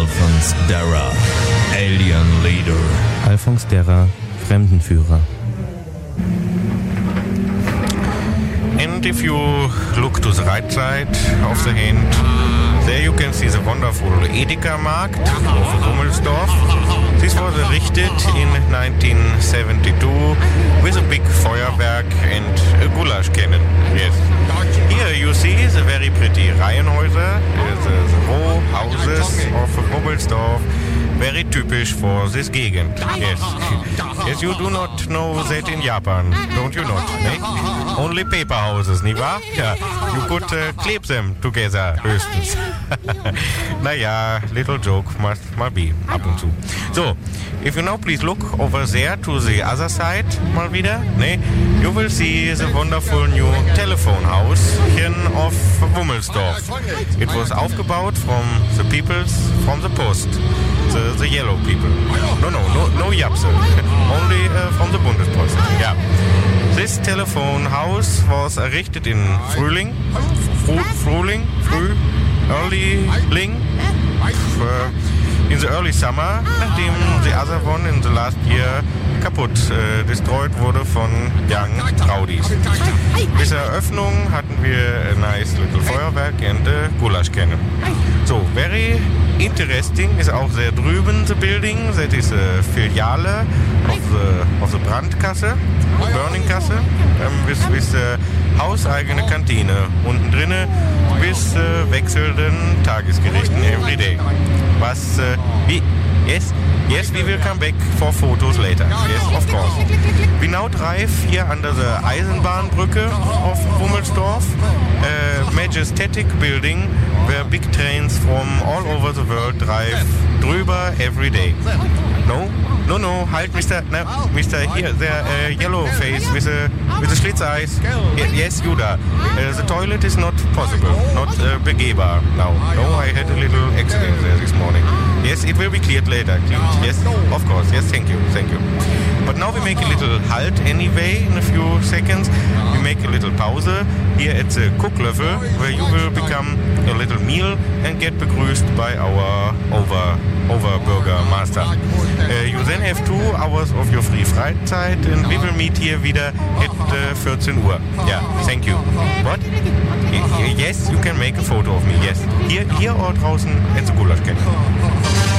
Alphonse Darra, Alien Leader. Alphonse Darra, Fremdenführer. And if you look to the right side of the hand, there you can see the wonderful Edeka Markt of Rummelsdorf. This was errichtet in 1972 with a big Feuerwerk and a Gulasch cannon. Yes. Here you see the very pretty Reihenhäuser, the row houses of Rummelsdorf. Very typisch for this Gegend. Yes. Yes, you do not know that in Japan, don't you not? Ne? Only paper houses, nicht wahr? Ja, you could clip them together, höchstens. Naja, little joke must mal be, ab und zu. So, if you now please look over there to the other side, mal wieder, ne? You will see the wonderful new telephone house here of Wummelsdorf. It was aufgebaut from the peoples from the post. The yellow people. No Japse. Only from the Bundespost. Yeah. This telephone house was errichtet in in the early summer, nachdem the other one in the last year kaputt, destroyed wurde von Young Rowdies. Bis zur Eröffnung hatten wir a nice little Feuerwerk and a Gulasch cannon. So, very interesting is auch sehr drüben the building, that is a Filiale of the Brandkasse, Burningkasse, with hauseigene Kantine unten drinne, bis wechselnden Tagesgerichten every day. Was, Yes, we will come back for photos later. Yes, of course. We now drive here under the Eisenbahnbrücke of Wummelsdorf, a majestic building where big trains from all over the world drive drüber every day. No, halt, Mr. Here, the yellow face with the slits eyes. Yes, Judah. The toilet is not possible, not begehbar now. No, I had a little accident there this morning. Yes, it will be cleared later. Yes, of course. Yes, thank you. But now we make a little halt anyway in a few seconds. We make a little pause here at the Cooklöffel, where you will become a little meal and get begrüßt by our Oberbürgermeister. You then have 2 hours of your free Freizeit and we will meet here wieder at 14 Uhr. Yeah, thank you. What? Yes, you can make a photo of me, yes. Here or draußen at the Gulasch cannon.